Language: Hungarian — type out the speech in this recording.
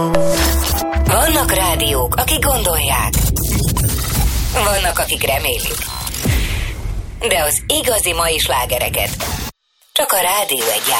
Vannak rádiók, akik gondolják. Vannak, akik remélik. De az igazi mai slágereket csak a Rádió 1 játszhat.